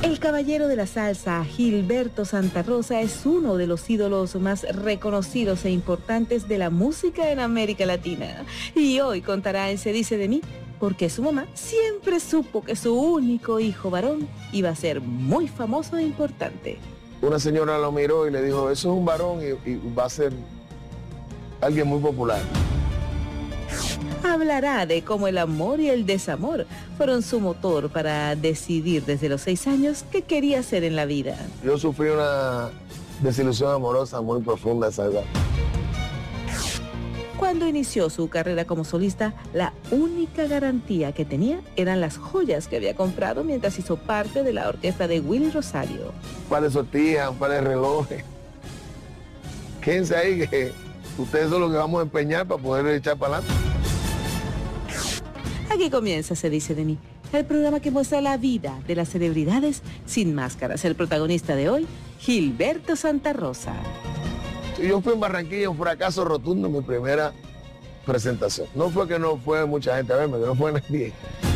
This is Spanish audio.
El caballero de la salsa, Gilberto Santa Rosa, es uno de los ídolos más reconocidos e importantes de la música en América Latina. Y hoy contará en Se Dice de Mí, porque su mamá siempre supo que su único hijo varón iba a ser muy famoso e importante. Una señora lo miró y le dijo, eso es un varón y va a ser alguien muy popular. Hablará de cómo el amor y el desamor fueron su motor para decidir desde los 6 años qué quería hacer en la vida. Yo sufrí una desilusión amorosa muy profunda a esa edad. Cuando inició su carrera como solista, la única garantía que tenía eran las joyas que había comprado mientras hizo parte de la orquesta de Willy Rosario. Un par de sortijas, un par de relojes. Quédense ahí que ustedes son los que vamos a empeñar para poder echar para adelante. Aquí comienza Se Dice de Mí, el programa que muestra la vida de las celebridades sin máscaras. El protagonista de hoy, Gilberto Santa Rosa. Yo fui en Barranquilla un fracaso rotundo en mi primera presentación. No fue que no fue mucha gente a verme, que no fue nadie.